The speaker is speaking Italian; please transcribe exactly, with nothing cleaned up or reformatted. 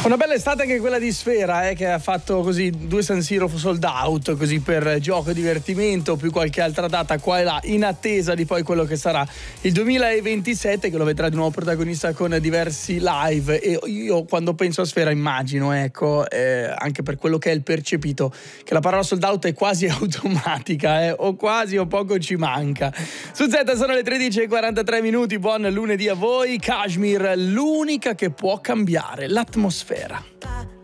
Una bella estate anche quella di Sfera, eh, che ha fatto così due San Siro sold out, così per gioco e divertimento, più qualche altra data qua e là, in attesa di poi quello che sarà il duemilaventisette, che lo vedrà di nuovo protagonista con diversi live. E io quando penso a Sfera immagino, ecco, eh, anche per quello che è il percepito, che la parola sold out è quasi automatica, eh, o quasi o poco ci manca. Su Z sono le tredici e quarantatré minuti, buon lunedì a voi. Kashmir, l'unica che può cambiare l'atmosfera.